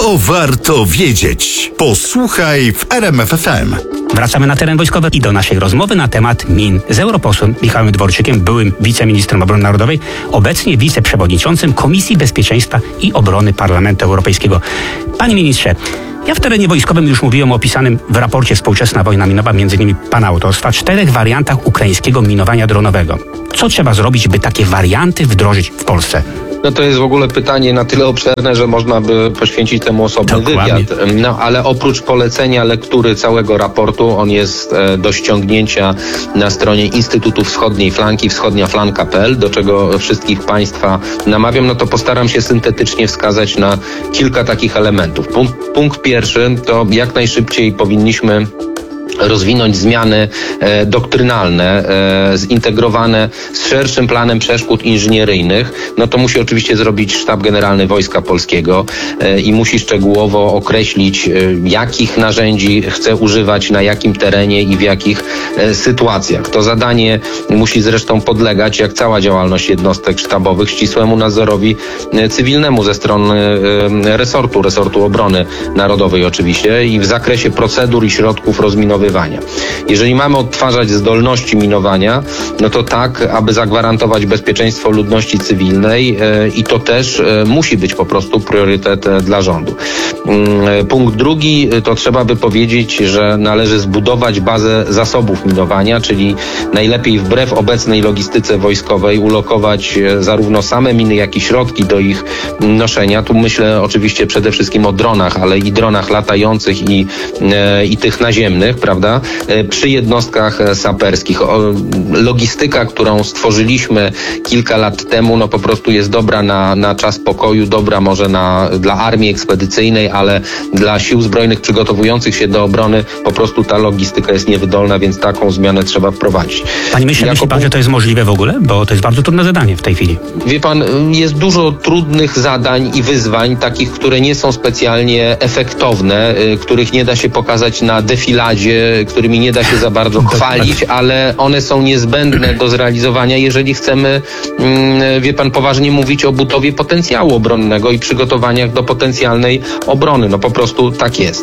To warto wiedzieć. Posłuchaj w RMF FM. Wracamy na teren wojskowy i do naszej rozmowy na temat min z europosłem Michałem Dworczykiem, byłym wiceministrem obrony narodowej, obecnie wiceprzewodniczącym Komisji Bezpieczeństwa i Obrony Parlamentu Europejskiego. Panie ministrze, ja w terenie wojskowym już mówiłem o opisanym w raporcie Współczesna wojna minowa, m.in. pana autorstwa, 4 wariantach ukraińskiego minowania dronowego. Co trzeba zrobić, by takie warianty wdrożyć w Polsce? No to jest w ogóle pytanie na tyle obszerne, że można by poświęcić temu osobny wywiad. No ale oprócz polecenia lektury całego raportu, on jest do ściągnięcia na stronie Instytutu Wschodniej Flanki, wschodniaflanka.pl, do czego wszystkich Państwa namawiam. No to postaram się syntetycznie wskazać na kilka takich elementów. Punkt pierwszy to jak najszybciej powinniśmy rozwinąć zmiany doktrynalne, zintegrowane z szerszym planem przeszkód inżynieryjnych. No to musi oczywiście zrobić Sztab Generalny Wojska Polskiego i musi szczegółowo określić, jakich narzędzi chce używać, na jakim terenie i w jakich sytuacjach. To zadanie musi zresztą podlegać, jak cała działalność jednostek sztabowych, ścisłemu nadzorowi cywilnemu ze strony resortu obrony narodowej oczywiście i w zakresie procedur i środków rozminowywania. Jeżeli mamy odtwarzać zdolności minowania, no to tak, aby zagwarantować bezpieczeństwo ludności cywilnej i to też musi być po prostu priorytet dla rządu. Punkt drugi, to trzeba by powiedzieć, że należy zbudować bazę zasobów minowania, czyli najlepiej wbrew obecnej logistyce wojskowej ulokować zarówno same miny, jak i środki do ich noszenia. Tu myślę oczywiście przede wszystkim o dronach, ale i dronach latających i tych naziemnych, prawda? Przy jednostkach saperskich. Logistyka, którą stworzyliśmy kilka lat temu, no po prostu jest dobra na czas pokoju, dobra może dla armii ekspedycyjnej, ale dla sił zbrojnych przygotowujących się do obrony po prostu ta logistyka jest niewydolna, więc taką zmianę trzeba wprowadzić. Panie ministrze, myśli pan, że to jest możliwe w ogóle? Bo to jest bardzo trudne zadanie w tej chwili. Wie pan, jest dużo trudnych zadań i wyzwań, takich, które nie są specjalnie efektowne, których nie da się pokazać na defiladzie, którymi nie da się za bardzo chwalić, ale one są niezbędne do zrealizowania, jeżeli chcemy, wie pan, poważnie mówić o budowie potencjału obronnego i przygotowaniach do potencjalnej obrony. No po prostu tak jest.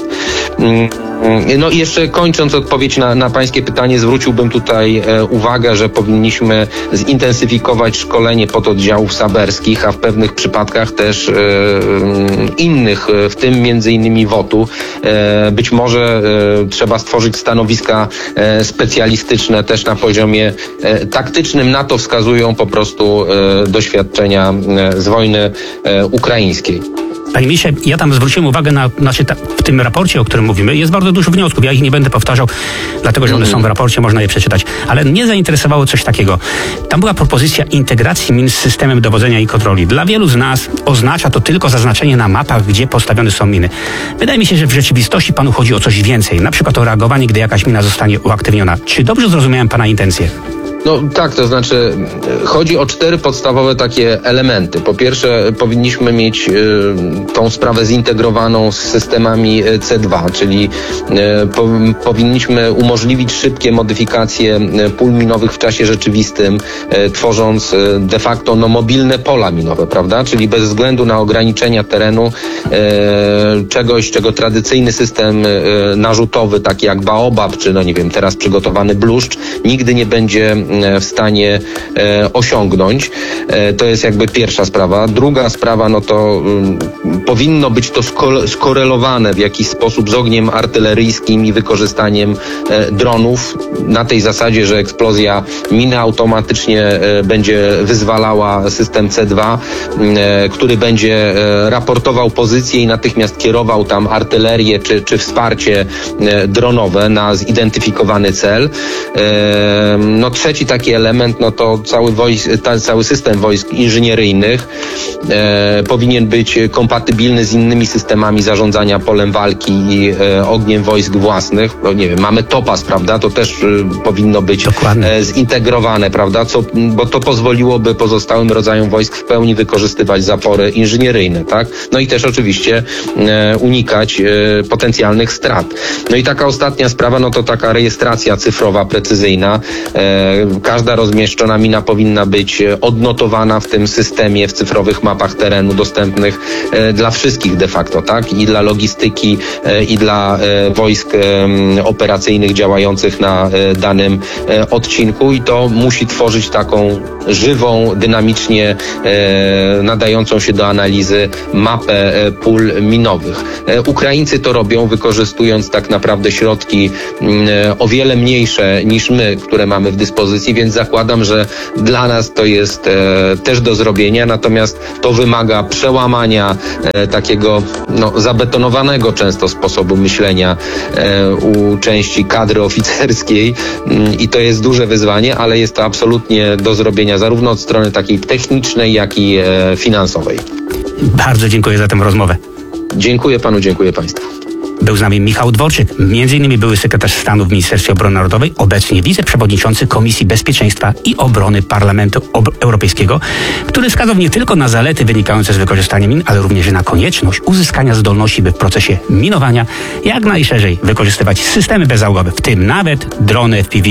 No i jeszcze kończąc odpowiedź na pańskie pytanie, zwróciłbym tutaj uwagę, że powinniśmy zintensyfikować szkolenie pododdziałów saberskich, a w pewnych przypadkach też innych, w tym między innymi WOT-u. Być może trzeba stworzyć stanowiska specjalistyczne też na poziomie taktycznym. Na to wskazują po prostu doświadczenia z wojny ukraińskiej. Panie ministrze, ja tam zwróciłem uwagę w tym raporcie, o którym mówimy, jest bardzo dużo wniosków. Ja ich nie będę powtarzał, dlatego że one są w raporcie, można je przeczytać. Ale mnie zainteresowało coś takiego. Tam była propozycja integracji min z systemem dowodzenia i kontroli. Dla wielu z nas oznacza to tylko zaznaczenie na mapach, gdzie postawione są miny. Wydaje mi się, że w rzeczywistości panu chodzi o coś więcej. Na przykład o reagowanie, gdy jakaś mina zostanie uaktywniona. Czy dobrze zrozumiałem pana intencje? No tak, to znaczy chodzi o 4 podstawowe takie elementy. Po pierwsze, powinniśmy mieć tą sprawę zintegrowaną z systemami C2, czyli powinniśmy umożliwić szybkie modyfikacje pól minowych w czasie rzeczywistym, tworząc de facto mobilne pola minowe, prawda? Czyli bez względu na ograniczenia terenu, czegoś, czego tradycyjny system narzutowy, taki jak Baobab, czy nie wiem, teraz przygotowany Bluszcz, nigdy nie będzie w stanie osiągnąć. To jest jakby pierwsza sprawa. Druga sprawa, no to powinno być to skorelowane w jakiś sposób z ogniem artyleryjskim i wykorzystaniem dronów na tej zasadzie, że eksplozja miny automatycznie będzie wyzwalała system C2, który będzie raportował pozycję i natychmiast kierował tam artylerię czy wsparcie dronowe na zidentyfikowany cel. No trzeci taki element, no to cały system wojsk inżynieryjnych powinien być kompatybilny z innymi systemami zarządzania polem walki i ogniem wojsk własnych. No, nie wiem, mamy TOPAS, prawda? To też powinno być zintegrowane, prawda? Bo to pozwoliłoby pozostałym rodzajom wojsk w pełni wykorzystywać zapory inżynieryjne, tak? No i też oczywiście unikać potencjalnych strat. No i taka ostatnia sprawa, no to taka rejestracja cyfrowa, precyzyjna, Każda rozmieszczona mina powinna być odnotowana w tym systemie, w cyfrowych mapach terenu dostępnych dla wszystkich de facto, tak? I dla logistyki, i dla wojsk operacyjnych działających na danym odcinku, i to musi tworzyć taką żywą, dynamicznie nadającą się do analizy mapę pól minowych. Ukraińcy to robią, wykorzystując tak naprawdę środki o wiele mniejsze niż my, które mamy w dyspozycji, więc zakładam, że dla nas to jest też do zrobienia, natomiast to wymaga przełamania takiego zabetonowanego często sposobu myślenia u części kadry oficerskiej i to jest duże wyzwanie, ale jest to absolutnie do zrobienia zarówno od strony takiej technicznej, jak i finansowej. Bardzo dziękuję za tę rozmowę. Dziękuję panu, dziękuję państwu. Był z nami Michał Dworczyk, m.in. były sekretarz stanu w Ministerstwie Obrony Narodowej, obecnie wiceprzewodniczący Komisji Bezpieczeństwa i Obrony Parlamentu Europejskiego, który wskazał nie tylko na zalety wynikające z wykorzystania min, ale również na konieczność uzyskania zdolności, by w procesie minowania jak najszerzej wykorzystywać systemy bezzałogowe, w tym nawet drony FPV.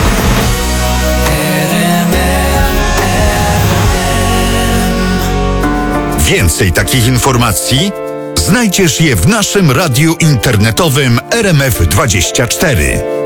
Więcej takich informacji znajdziesz je w naszym radiu internetowym RMF24.